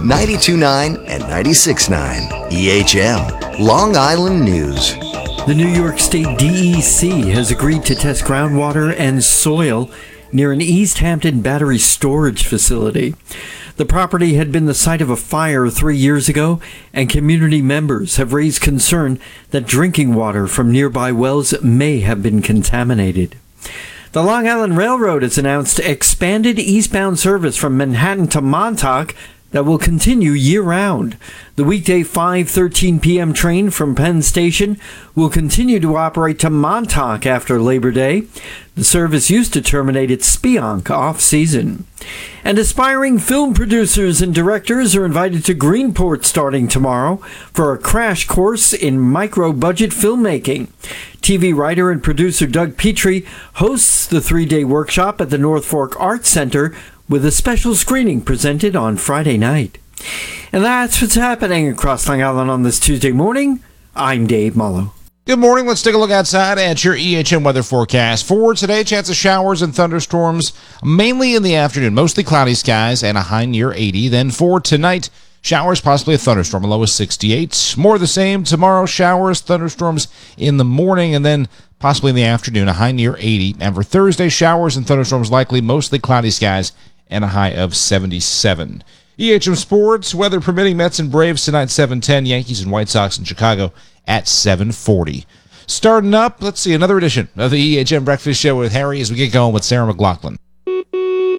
92.9 and 96.9 EHM, Long Island News. The New York State DEC has agreed to test groundwater and soil near an East Hampton battery storage facility. The property had been the site of a fire 3 years ago, and community members have raised concern that drinking water from nearby wells may have been contaminated. The Long Island Railroad has announced expanded eastbound service from Manhattan to Montauk that will continue year-round. The weekday 5:13 p.m. train from Penn Station will continue to operate to Montauk after Labor Day. The service used to terminate at Spionk off-season. And aspiring film producers and directors are invited to Greenport starting tomorrow for a crash course in micro-budget filmmaking. TV writer and producer Doug Petrie hosts the 3-day workshop at the North Fork Arts Center with a special screening presented on Friday night. And that's what's happening across Long Island on this Tuesday morning. I'm Dave Mullo. Good morning. Let's take a look outside at your EHM weather forecast. For today, chance of showers and thunderstorms mainly in the afternoon. Mostly cloudy skies and a high near 80. Then for tonight, showers, possibly a thunderstorm, a low of 68. More of the same tomorrow, showers, thunderstorms in the morning, and then possibly in the afternoon, a high near 80. And for Thursday, showers and thunderstorms likely, mostly cloudy skies and a high of 77. EHM Sports, weather permitting, Mets and Braves tonight 7:10, Yankees and White Sox in Chicago at 7:40. Starting up, let's see, another edition of the EHM Breakfast Show with Harry as we get going with Sarah McLaughlin.